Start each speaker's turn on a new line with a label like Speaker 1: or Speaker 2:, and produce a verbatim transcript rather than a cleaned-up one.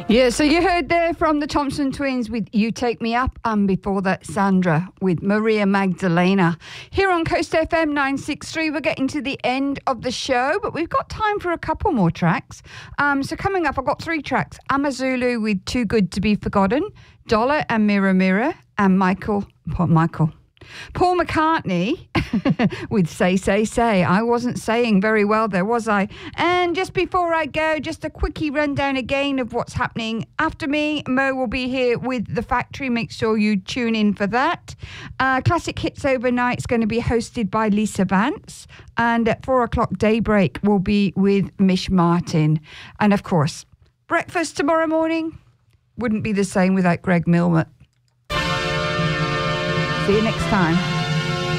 Speaker 1: Yeah, so you heard there from the Thompson Twins with You Take Me Up, and before that Sandra with Maria Magdalena. Here on Coast F M nine sixty-three, we're getting to the end of the show, but we've got time for a couple more tracks. Um, so coming up, I've got three tracks. Amazulu with Too Good to Be Forgotten, Dollar and Mirror Mirror, and Michael, Paul, Michael. Paul McCartney with Say, Say, Say. I wasn't saying very well there, was I? And just before I go, just a quickie rundown again of what's happening. After me, Mo will be here with The Factory. Make sure you tune in for that. Uh, Classic Hits Overnight is going to be hosted by Lisa Vance. And at four o'clock Daybreak will be with Mish Martin. And of course, breakfast tomorrow morning wouldn't be the same without Greg Milmot. See you next time.